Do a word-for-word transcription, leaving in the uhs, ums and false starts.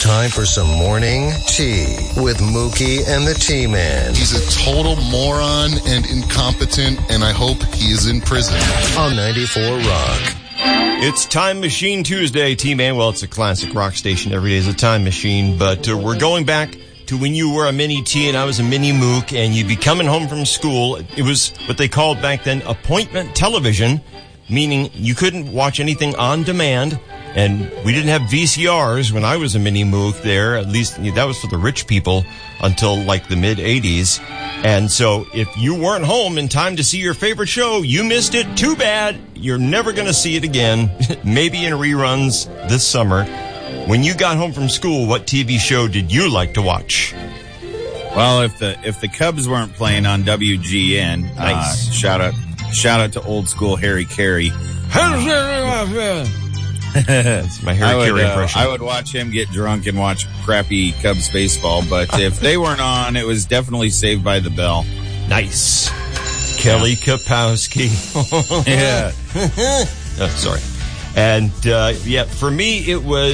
time for some morning tea with Mookie and the T-Man. He's a total moron and incompetent, and I hope he is in prison. On ninety-four Rock. It's Time Machine Tuesday, T-Man. Well, it's a classic rock station. Every day is a time machine. But uh, we're going back to when you were a mini T and I was a mini Mook, and you'd be coming home from school. It was what they called back then appointment television, meaning you couldn't watch anything on demand. And we didn't have V C Rs when I was a mini Mook there. At least that was for the rich people until like the mid eighties. And so if you weren't home in time to see your favorite show, you missed it. Too bad. You're never going to see it again. Maybe in reruns this summer. When you got home from school, what T V show did you like to watch? Well, if the if the Cubs weren't playing on W G N, nice. uh, shout out shout out to old school Harry Carey. That's my Harry Carey uh, impression. I would watch him get drunk and watch crappy Cubs baseball, but if they weren't on, it was definitely Saved by the Bell. Nice. Kelly Kapowski. Yeah. Oh, sorry. And, uh, yeah, for me, it was